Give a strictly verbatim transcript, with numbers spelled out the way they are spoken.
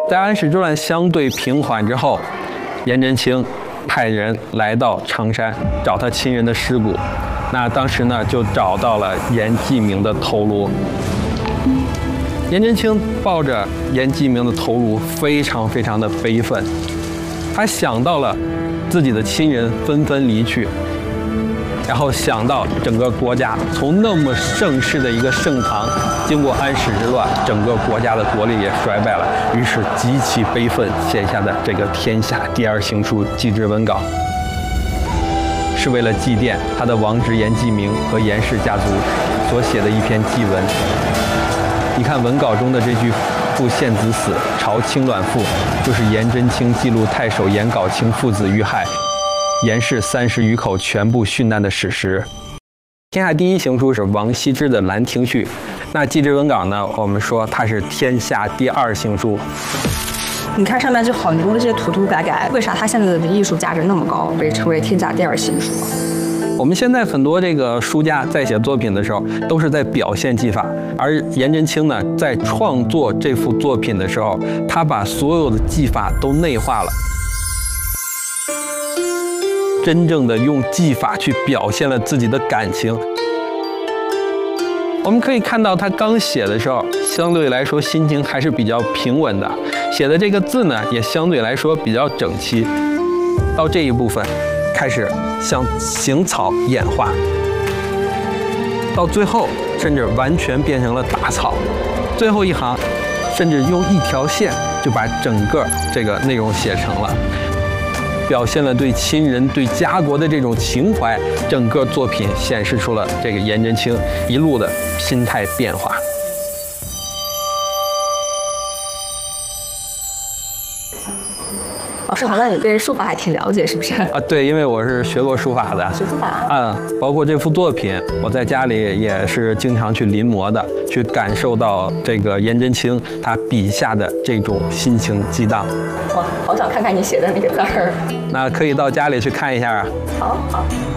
在安史之乱相对平缓之后，颜真卿派人来到常山找他亲人的尸骨。那当时呢，就找到了颜季明的头颅。颜真卿抱着颜季明的头颅，非常非常的悲愤。他想到了自己的亲人纷纷离去，然后想到整个国家从那么盛世的一个盛唐，经过安史之乱，整个国家的国力也衰败了，于是极其悲愤，写下的这个天下第二行书《祭侄文稿》，是为了祭奠他的王侄颜季明和颜氏家族所写的一篇祭文。你看文稿中的这句“父献子死，朝清卵父”，就是颜真卿记录太守颜杲卿父子遇害，颜氏三十余口全部殉难的史实。天下第一行书是王羲之的《兰亭序》，那《祭侄文稿》呢，我们说它是天下第二行书。 你看上面就很多这些涂涂改改，为啥它现在的艺术价值那么高，被称为天下第二行书？ 我们现在很多这个书家在写作品的时候，都是在表现技法，而颜真卿呢，在创作这幅作品的时候，他把所有的技法都内化了，真正的用技法去表现了自己的感情。我们可以看到，他刚写的时候，相对来说心情还是比较平稳的，写的这个字呢，也相对来说比较整齐。到这一部分，开始向行草演化，到最后甚至完全变成了大草。最后一行，甚至用一条线就把整个这个内容写成了，表现了对亲人、对家国的这种情怀。整个作品显示出了这个颜真卿一路的心态变化。 老师，好像你对书法还挺了解，是不是？ 啊，对，因为我是学过书法的。 学书法？ 嗯，包括这幅作品，我在家里也是经常去临摹的，去感受到这个颜真卿他笔下的这种心情激荡。 哇，好想看看你写的那个字儿。 那可以到家里去看一下啊。 好好。